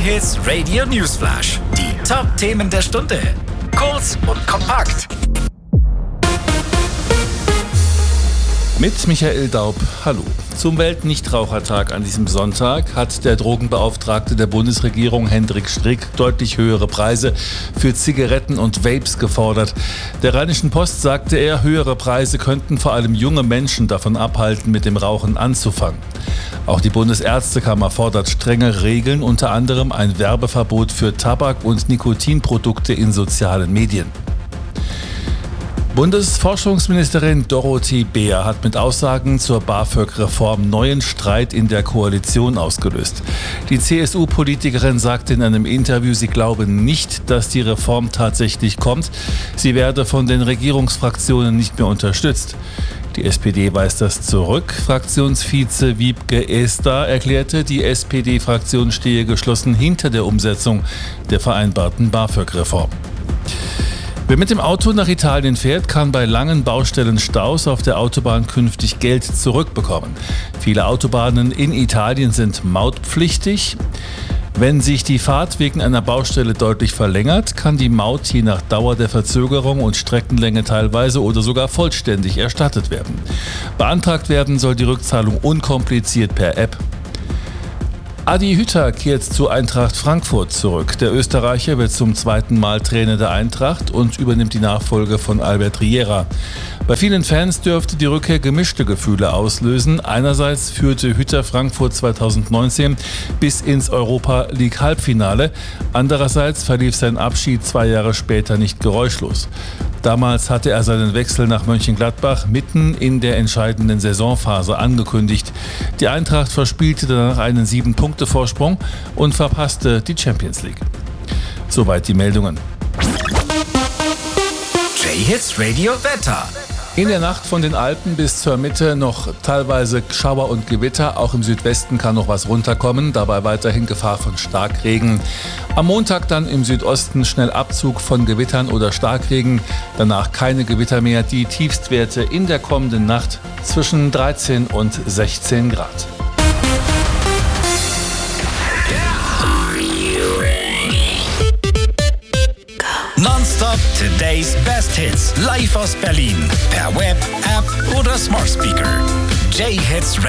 J-Hits Radio Newsflash. Die Top-Themen der Stunde. Kurz und kompakt. Mit Michael Daub, hallo. Zum Weltnichtrauchertag an diesem Sonntag hat der Drogenbeauftragte der Bundesregierung Hendrik Strick deutlich höhere Preise für Zigaretten und Vapes gefordert. Der Rheinischen Post sagte er, höhere Preise könnten vor allem junge Menschen davon abhalten, mit dem Rauchen anzufangen. Auch die Bundesärztekammer fordert strenge Regeln, unter anderem ein Werbeverbot für Tabak- und Nikotinprodukte in sozialen Medien. Bundesforschungsministerin Dorothee Bär hat mit Aussagen zur BAföG-Reform neuen Streit in der Koalition ausgelöst. Die CSU-Politikerin sagte in einem Interview, sie glaube nicht, dass die Reform tatsächlich kommt. Sie werde von den Regierungsfraktionen nicht mehr unterstützt. Die SPD weist das zurück. Fraktionsvize Wiebke Esther erklärte, die SPD-Fraktion stehe geschlossen hinter der Umsetzung der vereinbarten BAföG-Reform. Wer mit dem Auto nach Italien fährt, kann bei langen Baustellenstaus auf der Autobahn künftig Geld zurückbekommen. Viele Autobahnen in Italien sind mautpflichtig. Wenn sich die Fahrt wegen einer Baustelle deutlich verlängert, kann die Maut je nach Dauer der Verzögerung und Streckenlänge teilweise oder sogar vollständig erstattet werden. Beantragt werden soll die Rückzahlung unkompliziert per App. Adi Hütter kehrt zu Eintracht Frankfurt zurück. Der Österreicher wird zum zweiten Mal Trainer der Eintracht und übernimmt die Nachfolge von Albert Riera. Bei vielen Fans dürfte die Rückkehr gemischte Gefühle auslösen. Einerseits führte Hütter Frankfurt 2019 bis ins Europa-League-Halbfinale. Andererseits verlief sein Abschied 2 Jahre später nicht geräuschlos. Damals hatte er seinen Wechsel nach Mönchengladbach mitten in der entscheidenden Saisonphase angekündigt. Die Eintracht verspielte danach einen 7-Punkte-Vorsprung und verpasste die Champions League. Soweit die Meldungen. J-Hits Radio Wetter. In der Nacht von den Alpen bis zur Mitte noch teilweise Schauer und Gewitter. Auch im Südwesten kann noch was runterkommen. Dabei weiterhin Gefahr von Starkregen. Am Montag dann im Südosten schnell Abzug von Gewittern oder Starkregen. Danach keine Gewitter mehr. Die Tiefstwerte in der kommenden Nacht zwischen 13 und 16 Grad. Nonstop Today's Best Hits. Live aus Berlin. Per Web, App oder Smart Speaker. J-Hits